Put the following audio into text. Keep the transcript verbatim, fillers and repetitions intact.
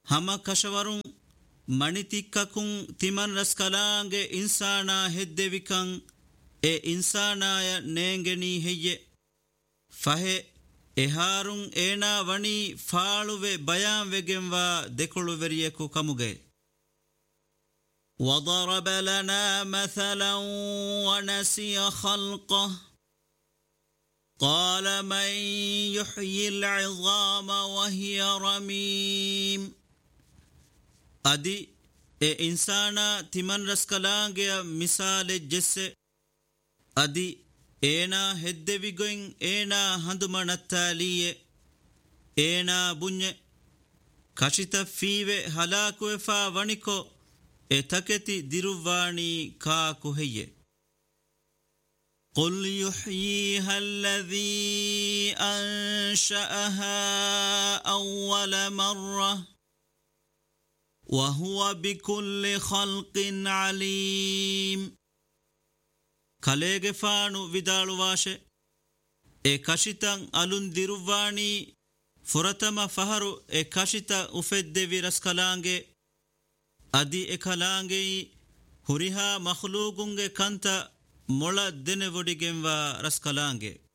hama kashawarun manitikakun timan raskalange insana heddevikan e insanaya neengeni heye fahe eharun ena wani faaluve bayan vegenwa dekoluveriyeku kamuge وضرب لنا مثلا ونسي خلقه قال من يحيي العظام وهي رميم أدي إيه إنسانا تمن رسكلانجيا مثال جسه أدي إينا هدبيغين إينا هندمانتاليه إينا بنيه كشتا فيوه هلاكوه فا ونكو اتكتي ديرواني كاكو هي قل يحييها الذي أنشأها أول مرة وهو بكل خلق عليم كاليغ فانو vidaalu washe e kashitan alun diruwani furatama faharu e kashita ufedde viraskalange adi ekalaangei huriha makhluqunge kanta mola dene vodigenwa raskalange